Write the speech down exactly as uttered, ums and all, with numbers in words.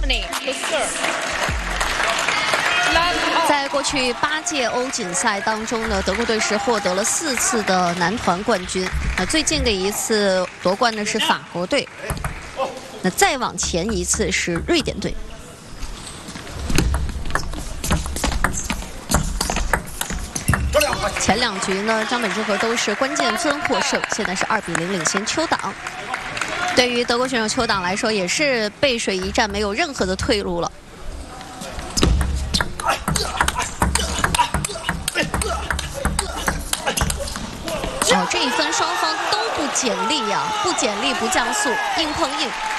在过去八届欧锦赛当中呢，德国队是获得了四次的男团冠军。那最近的一次夺冠呢是法国队，那再往前一次是瑞典队。 前两局呢，张本智和都是关键分获胜，现在是二比零领先邱党。对于德国选手邱党来说，也是背水一战，没有任何的退路了。哦，这一分双方都不减力呀、啊，不减力不降速，硬碰硬。